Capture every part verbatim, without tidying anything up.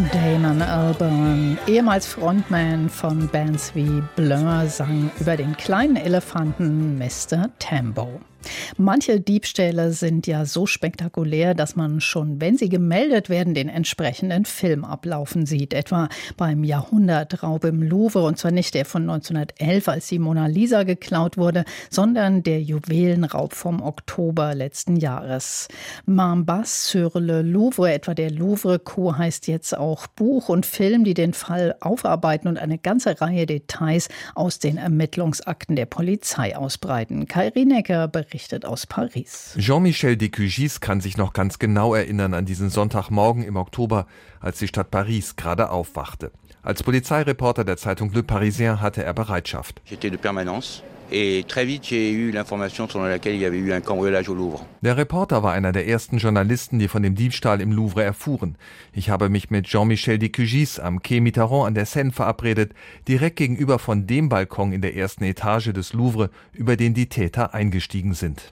Damon Albarn, ehemals Frontman von Bands wie Blur, sang über den kleinen Elefanten Mister Tambo. Manche Diebstähle sind ja so spektakulär, dass man schon, wenn sie gemeldet werden, den entsprechenden Film ablaufen sieht. Etwa beim Jahrhundertraub im Louvre, und zwar nicht der von neunzehnhundertelf, als die Mona Lisa geklaut wurde, sondern der Juwelenraub vom Oktober letzten Jahres. Montbas sur le Louvre, etwa der Louvre-Coup, heißt jetzt auch Buch und Film, die den Fall aufarbeiten und eine ganze Reihe Details aus den Ermittlungsakten der Polizei ausbreiten. Kai Rienecker berichtet aus Paris. Jean-Michel Descugis kann sich noch ganz genau erinnern an diesen Sonntagmorgen im Oktober, als die Stadt Paris gerade aufwachte. Als Polizeireporter der Zeitung Le Parisien hatte er Bereitschaft. J'étais de permanence. Et très vite, j'ai eu l'information selon laquelle il y avait eu un cambriolage au Louvre. Der Reporter war einer der ersten Journalisten, die von dem Diebstahl im Louvre erfuhren. Ich habe mich mit Jean-Michel Descugis am Quai Mitterrand an der Seine verabredet, direkt gegenüber von dem Balkon in der ersten Etage des Louvre, über den die Täter eingestiegen sind.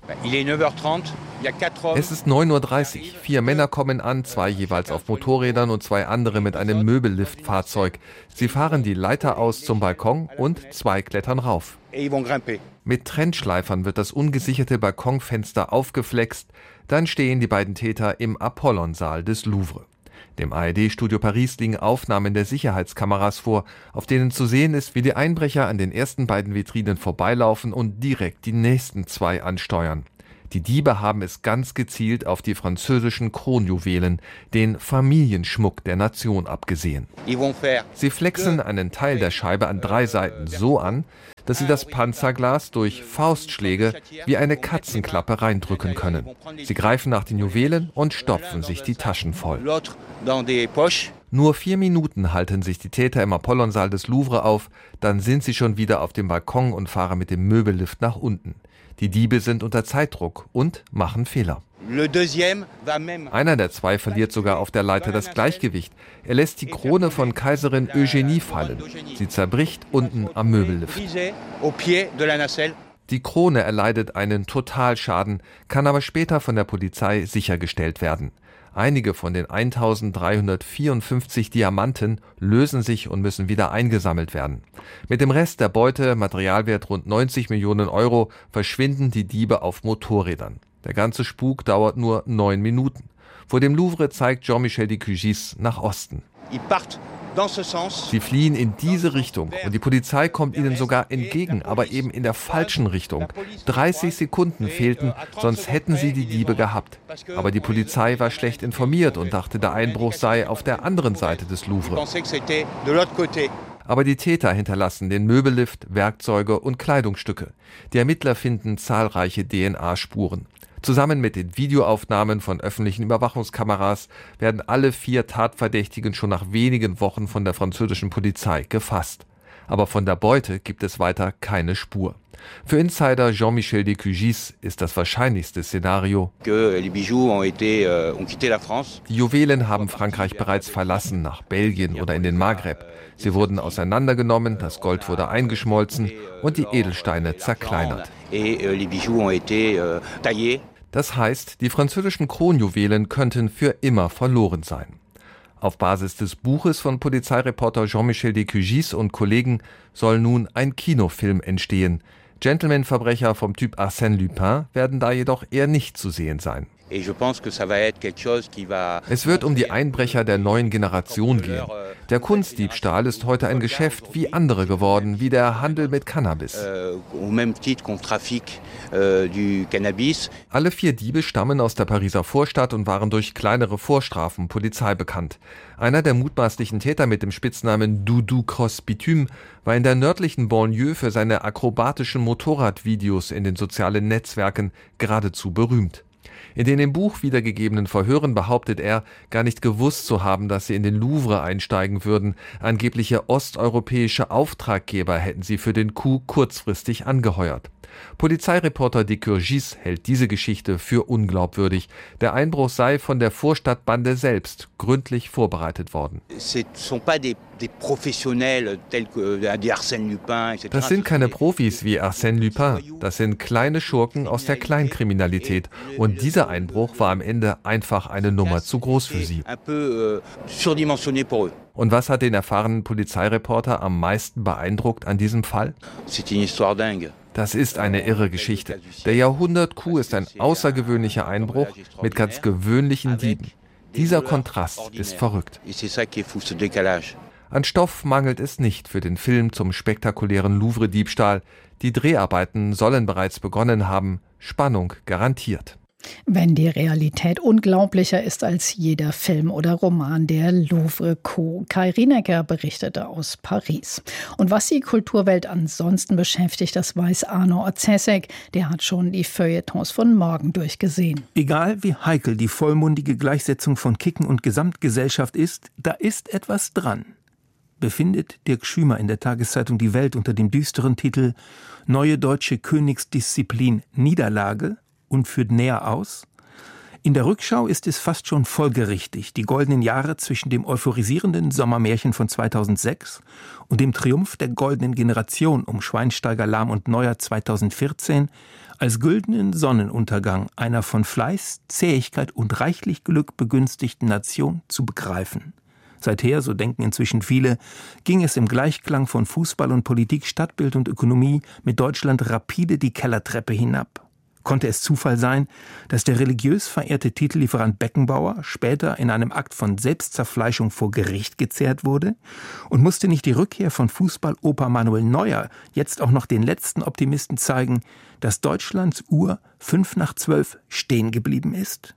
Es ist neun Uhr dreißig. Vier Männer kommen an, zwei jeweils auf Motorrädern und zwei andere mit einem Möbelliftfahrzeug. Sie fahren die Leiter aus zum Balkon und zwei klettern rauf. Mit Trennschleifern wird das ungesicherte Balkonfenster aufgeflext, dann stehen die beiden Täter im Apollonsaal des Louvre. Dem A R D-Studio Paris liegen Aufnahmen der Sicherheitskameras vor, auf denen zu sehen ist, wie die Einbrecher an den ersten beiden Vitrinen vorbeilaufen und direkt die nächsten zwei ansteuern. Die Diebe haben es ganz gezielt auf die französischen Kronjuwelen, den Familienschmuck der Nation, abgesehen. Sie flexen einen Teil der Scheibe an drei Seiten so an, dass sie das Panzerglas durch Faustschläge wie eine Katzenklappe reindrücken können. Sie greifen nach den Juwelen und stopfen sich die Taschen voll. Nur vier Minuten halten sich die Täter im Apollonsaal des Louvre auf, dann sind sie schon wieder auf dem Balkon und fahren mit dem Möbellift nach unten. Die Diebe sind unter Zeitdruck und machen Fehler. Einer der zwei verliert sogar auf der Leiter das Gleichgewicht. Er lässt die Krone von Kaiserin Eugénie fallen. Sie zerbricht unten am Möbellift. Die Krone erleidet einen Totalschaden, kann aber später von der Polizei sichergestellt werden. Einige von den eintausenddreihundertvierundfünfzig Diamanten lösen sich und müssen wieder eingesammelt werden. Mit dem Rest der Beute, Materialwert rund neunzig Millionen Euro, verschwinden die Diebe auf Motorrädern. Der ganze Spuk dauert nur neun Minuten. Vor dem Louvre zeigt Jean-Michel Descugis nach Osten. Sie fliehen in diese Richtung und die Polizei kommt ihnen sogar entgegen, aber eben in der falschen Richtung. dreißig Sekunden fehlten, sonst hätten sie die Diebe gehabt. Aber die Polizei war schlecht informiert und dachte, der Einbruch sei auf der anderen Seite des Louvre. Aber die Täter hinterlassen den Möbellift, Werkzeuge und Kleidungsstücke. Die Ermittler finden zahlreiche D N A-Spuren. Zusammen mit den Videoaufnahmen von öffentlichen Überwachungskameras werden alle vier Tatverdächtigen schon nach wenigen Wochen von der französischen Polizei gefasst. Aber von der Beute gibt es weiter keine Spur. Für Insider Jean-Michel Descugis ist das wahrscheinlichste Szenario: Die Juwelen haben Frankreich bereits verlassen, nach Belgien oder in den Maghreb. Sie wurden auseinandergenommen, das Gold wurde eingeschmolzen und die Edelsteine zerkleinert. Das heißt, die französischen Kronjuwelen könnten für immer verloren sein. Auf Basis des Buches von Polizeireporter Jean-Michel Descugis und Kollegen soll nun ein Kinofilm entstehen. Gentleman-Verbrecher vom Typ Arsène Lupin werden da jedoch eher nicht zu sehen sein. Es wird um die Einbrecher der neuen Generation gehen. Der Kunstdiebstahl ist heute ein Geschäft wie andere geworden, wie der Handel mit Cannabis. Alle vier Diebe stammen aus der Pariser Vorstadt und waren durch kleinere Vorstrafen Polizei bekannt. Einer der mutmaßlichen Täter mit dem Spitznamen Doudou Cross Bitume war in der nördlichen Banlieue für seine akrobatischen Motorradvideos in den sozialen Netzwerken geradezu berühmt. In den im Buch wiedergegebenen Verhören behauptet er, gar nicht gewusst zu haben, dass sie in den Louvre einsteigen würden. Angebliche osteuropäische Auftraggeber hätten sie für den Coup kurzfristig angeheuert. Polizeireporter de Courgis hält diese Geschichte für unglaubwürdig. Der Einbruch sei von der Vorstadtbande selbst gründlich vorbereitet worden. Das sind keine Profis wie Arsène Lupin, das sind kleine Schurken aus der Kleinkriminalität. Und dieser Einbruch war am Ende einfach eine Nummer zu groß für sie. Und was hat den erfahrenen Polizeireporter am meisten beeindruckt an diesem Fall? Das ist eine irre Geschichte. Der Jahrhundert-Coup ist ein außergewöhnlicher Einbruch mit ganz gewöhnlichen Dieben. Dieser Kontrast ist verrückt. An Stoff mangelt es nicht für den Film zum spektakulären Louvre-Diebstahl. Die Dreharbeiten sollen bereits begonnen haben. Spannung garantiert. Wenn die Realität unglaublicher ist als jeder Film oder Roman, der Louvre-Coup. Kai Rienäcker berichtete aus Paris. Und was die Kulturwelt ansonsten beschäftigt, das weiß Arno Orzesek. Der hat schon die Feuilletons von morgen durchgesehen. Egal wie heikel die vollmundige Gleichsetzung von Kicken und Gesamtgesellschaft ist, da ist etwas dran, befindet Dirk Schümer in der Tageszeitung Die Welt unter dem düsteren Titel »Neue deutsche Königsdisziplin Niederlage« und führt näher aus. In der Rückschau ist es fast schon folgerichtig, die goldenen Jahre zwischen dem euphorisierenden Sommermärchen von zweitausendsechs und dem Triumph der goldenen Generation um Schweinsteiger, Lahm und Neuer zweitausendvierzehn als güldenen Sonnenuntergang einer von Fleiß, Zähigkeit und reichlich Glück begünstigten Nation zu begreifen. Seither, so denken inzwischen viele, ging es im Gleichklang von Fußball und Politik, Stadtbild und Ökonomie mit Deutschland rapide die Kellertreppe hinab. Konnte es Zufall sein, dass der religiös verehrte Titellieferant Beckenbauer später in einem Akt von Selbstzerfleischung vor Gericht gezerrt wurde? Und musste nicht die Rückkehr von Fußballoper Manuel Neuer jetzt auch noch den letzten Optimisten zeigen, dass Deutschlands Uhr fünf nach zwölf stehen geblieben ist?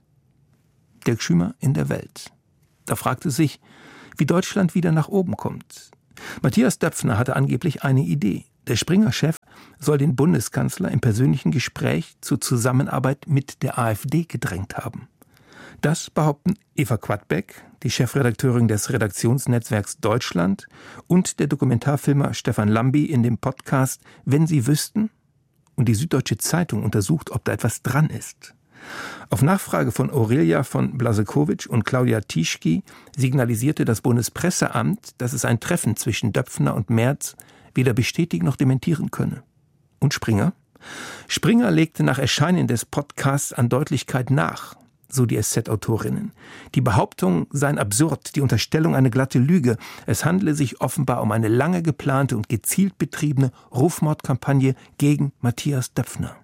Dirk Schümer in der Welt. Da fragte sich, wie Deutschland wieder nach oben kommt. Matthias Döpfner hatte angeblich eine Idee. Der Springer-Chef soll den Bundeskanzler im persönlichen Gespräch zur Zusammenarbeit mit der AfD gedrängt haben. Das behaupten Eva Quadbeck, die Chefredakteurin des Redaktionsnetzwerks Deutschland, und der Dokumentarfilmer Stefan Lambi in dem Podcast »Wenn Sie wüssten«, und die Süddeutsche Zeitung untersucht, ob da etwas dran ist. Auf Nachfrage von Aurelia von Blasekowitsch und Claudia Tischki signalisierte das Bundespresseamt, dass es ein Treffen zwischen Döpfner und Merz weder bestätigen noch dementieren könne. Und Springer? Springer legte nach Erscheinen des Podcasts an Deutlichkeit nach, so die S Z-Autorinnen. Die Behauptungen seien absurd, die Unterstellung eine glatte Lüge. Es handle sich offenbar um eine lange geplante und gezielt betriebene Rufmordkampagne gegen Matthias Döpfner.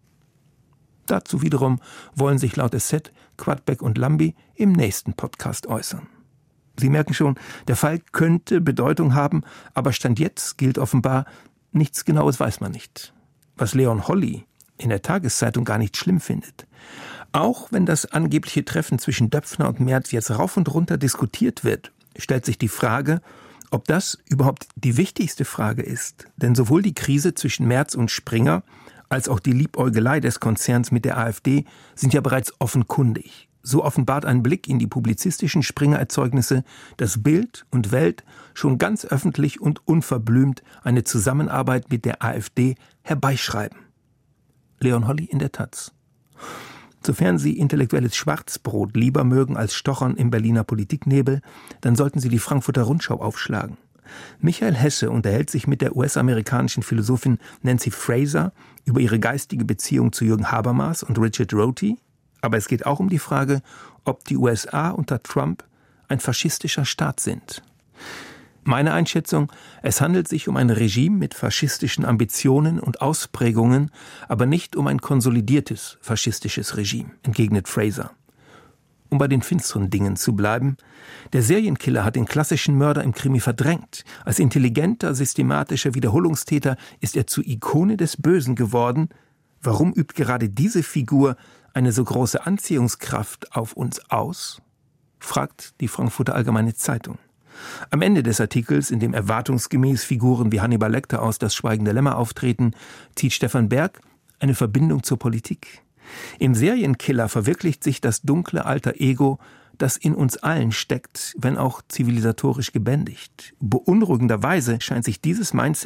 Dazu wiederum wollen sich laut S Z Quadbeck und Lambi im nächsten Podcast äußern. Sie merken schon, der Fall könnte Bedeutung haben, aber Stand jetzt gilt offenbar, nichts Genaues weiß man nicht. Was Leon Holly in der Tageszeitung gar nicht schlimm findet. Auch wenn das angebliche Treffen zwischen Döpfner und Merz jetzt rauf und runter diskutiert wird, stellt sich die Frage, ob das überhaupt die wichtigste Frage ist. Denn sowohl die Krise zwischen Merz und Springer als auch die Liebäugelei des Konzerns mit der AfD sind ja bereits offenkundig. So offenbart ein Blick in die publizistischen Springer-Erzeugnisse, dass Bild und Welt schon ganz öffentlich und unverblümt eine Zusammenarbeit mit der AfD herbeischreiben. Leon Holly in der Taz. Sofern Sie intellektuelles Schwarzbrot lieber mögen als Stochern im Berliner Politiknebel, dann sollten Sie die Frankfurter Rundschau aufschlagen. Michael Hesse unterhält sich mit der U S-amerikanischen Philosophin Nancy Fraser über ihre geistige Beziehung zu Jürgen Habermas und Richard Rorty. Aber es geht auch um die Frage, ob die U S A unter Trump ein faschistischer Staat sind. Meine Einschätzung, es handelt sich um ein Regime mit faschistischen Ambitionen und Ausprägungen, aber nicht um ein konsolidiertes faschistisches Regime, entgegnet Fraser. Um bei den finsteren Dingen zu bleiben, der Serienkiller hat den klassischen Mörder im Krimi verdrängt. Als intelligenter, systematischer Wiederholungstäter ist er zur Ikone des Bösen geworden. Warum übt gerade diese Figur eine so große Anziehungskraft auf uns aus? Fragt die Frankfurter Allgemeine Zeitung. Am Ende des Artikels, in dem erwartungsgemäß Figuren wie Hannibal Lecter aus Das Schweigende Lämmer auftreten, zieht Stefan Berg eine Verbindung zur Politik. Im Serienkiller verwirklicht sich das dunkle alter Ego, das in uns allen steckt, wenn auch zivilisatorisch gebändigt. Beunruhigenderweise scheint sich dieses Mindset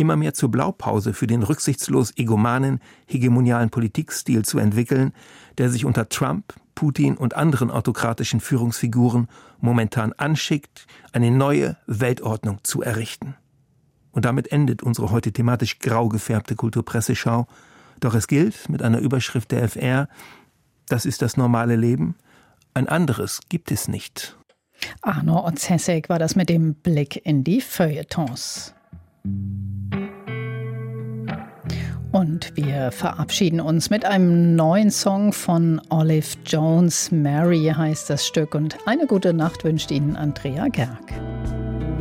immer mehr zur Blaupause für den rücksichtslos egomanen, hegemonialen Politikstil zu entwickeln, der sich unter Trump, Putin und anderen autokratischen Führungsfiguren momentan anschickt, eine neue Weltordnung zu errichten. Und damit endet unsere heute thematisch grau gefärbte Kulturpresseschau. Doch es gilt mit einer Überschrift der F R: Das ist das normale Leben. Ein anderes gibt es nicht. Arno Otzesek war das mit dem Blick in die Feuilletons. Und wir verabschieden uns mit einem neuen Song von Olive Jones. Mary heißt das Stück, und eine gute Nacht wünscht Ihnen Andrea Gerg.